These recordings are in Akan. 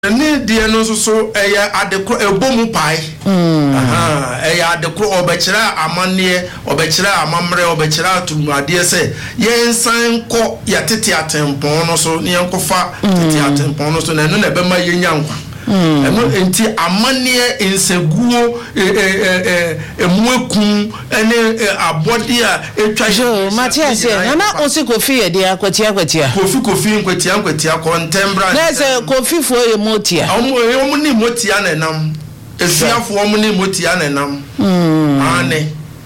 ne die no so eya adekro ebomu pai eya adekro obekira amane obekira amamre obekira atumade se yensan ko yatete atempon no so ne yankofa tete atempon no so na no na bema yenyankwa eno enti amane enseguo emuekun ene abode a etwa Matias na osi Kofi ye dia kwatia Kofi nkwatia contembra na se Kofi fo ye motia omo ni motia na nam efiafo omo ni motia na nam ane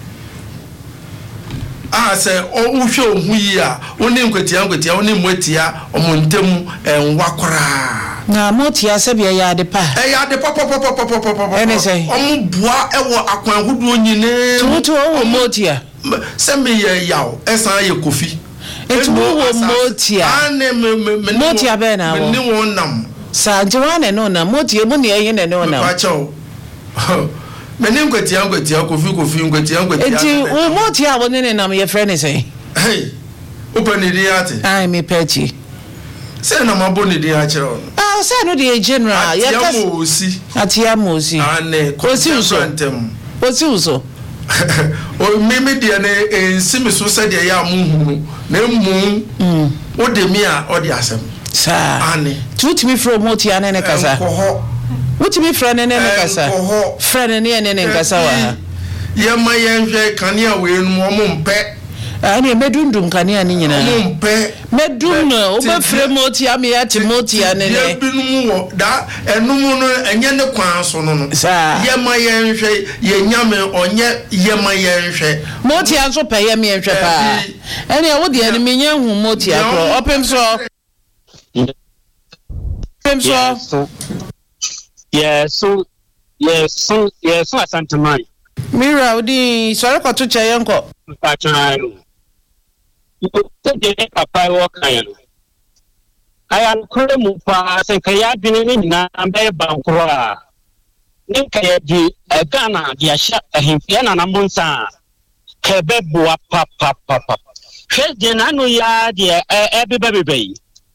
se o hwe ohu yi a oni nkwatia oni motia omo ntemu enwakora na motia se bia ya de pa ene say omo bua ewo akwan hudu nyine tutu o motia se me ye yawo esan ye Kofi etu wo motia ane motia be na wo ni won nam sa njiwane no na motia mu ne yin ne no na pacho meni nkwatia Kofi nkwatia enti wo motia wo ne nam ye frɛ ne say hey open the diate ai me pechi say na mabo ne dia akere say no the general ya ka atia mosi ane kosi uso o mimi de ne ensimi so se de ya muhunu na emu o de mi a o de asem sa ane tutimi from motia ne kasa utimi friend ne kasa friend ne kasa wa ye ma yenhwe kanea we nu o mo mpe ani medundum kanea ni nyina mo mpe medum no obefre motia me ya timotia ne ye binum wo da enum no enye ne kwan so no ye ma yenhwe ye nyame onye ye ma yenhwe motia so pe ye me yenhwe pa eni wo de ani me nya hu motia kro opem so Yes, Santamai. Mira, odi sore ko to che yenko. Pachano. Te papa wo kan. Aya kore mu pa se kaya dwene ni na be bankro a. Nin kaya di Ghana dia sha ahemfia na namonsa. Kebe boa papa. Hwe de na no ya de bebe.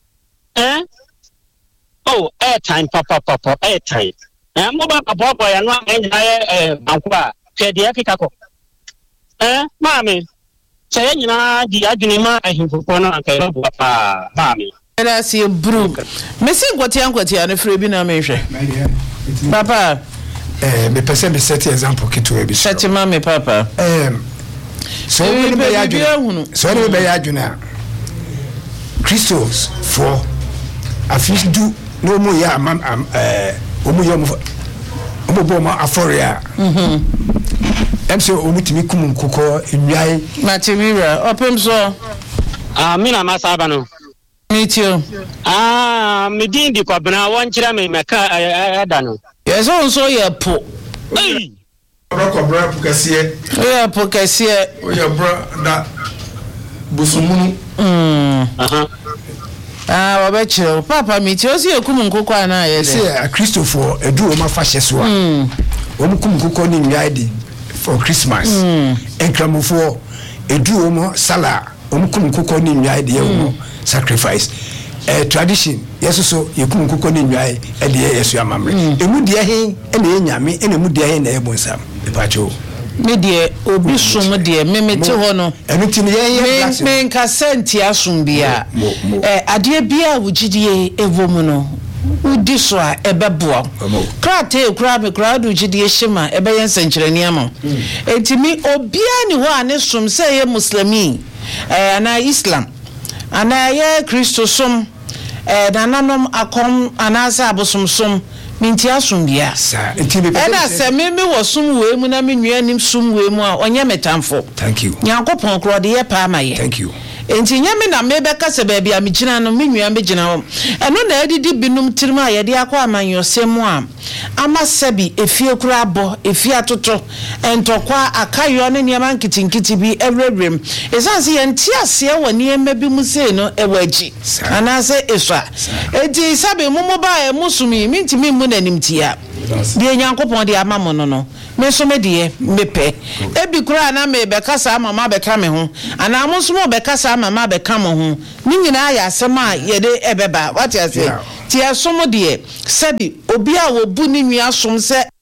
Oh, airtime, papa, airtime. Mobile papa, I know Bankwa, Kedia Kikako. Mammy, say, you know, the Agunima, I him for Pona and Kayapa, Mammy. And I see a brook. Missing what young and a free binamation. Papa, me person be set example to be such a mammy, Papa. So we be Ajuna. Christos for a fish do. No more ya omuboma aforia emse omutimi kum kokko enwai matimira opem so mina masaba no mitio me din di kwabena won kire me meka ada no yeso so ye po kwabra pokasie ye pokasie oya bra da busumunu wabechiro papa miti osi ekumu nkoko ana ye say Christopher edu o ma fa hyeso a omukum nkoko ni nyaade for Christmas enkramofo edu o mo sala omukum nkoko ni nyaade ye o sacrifice tradition yeso yekum nkoko ni nyaade e de yeso amamre emu de he ene enyame ene mu de he na ebonsam epacho me de obi som de memete ho no enu ne ye me nka senti asom bia ade bia wugidie evom no udi so a ebeboa krate ekura me krado gidie hyema ebe yen senkyereni ama entimi obia ni ho ane som se ye muslimi ana islam ana ye kristo som nananom akom anasa abosom som minti asum bia sa enti be ena se me wosum we mu na me nuanim sum we mu a onye metamfo thank you nyankopon kro de ye pa amaye thank you enti nyame na me be kase ba bia me gina no me nua be gina ho eno na edidi binum tirima ye de akwa amanyosem a amasabi efie kura abo efie atoto entokwa akayo ne niam nkitinkiti bi ewrewrem esanse ye ntiase e woni ema bi mu sei no ewaji anase eswa enti sabe mumoba e musumi mintimi mu nanimtia de nyankopon de amamo no me so me de mepe ebi kura na me be kasa mama be ka me ho ana mo so mo be kasa mama be ka mo ho ni nyina ya asema ye de ebeba what you say ti asom de sebi obi a wo bu ni nua som se